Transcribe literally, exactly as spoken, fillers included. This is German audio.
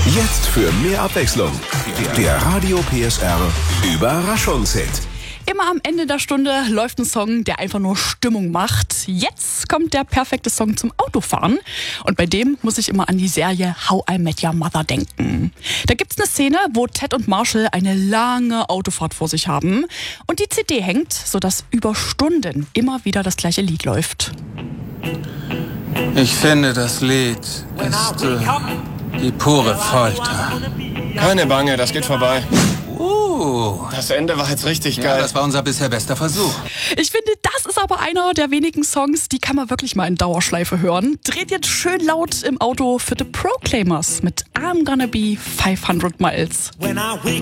Jetzt für mehr Abwechslung. Der Radio P S R Überraschungshit. Immer am Ende der Stunde läuft ein Song, der einfach nur Stimmung macht. Jetzt kommt der perfekte Song zum Autofahren. Und bei dem muss ich immer an die Serie How I Met Your Mother denken. Da gibt's eine Szene, wo Ted und Marshall eine lange Autofahrt vor sich haben. Und die C D hängt, sodass über Stunden immer wieder das gleiche Lied läuft. Ich finde, das Lied ist äh, die pure Folter. Keine Bange, das geht vorbei. Uh, Das Ende war jetzt richtig ja, geil. das war unser bisher bester Versuch. Ich finde, das ist aber einer der wenigen Songs, die kann man wirklich mal in Dauerschleife hören. Dreht jetzt schön laut im Auto für The Proclaimers mit I'm Gonna Be fünfhundert Miles. When I wake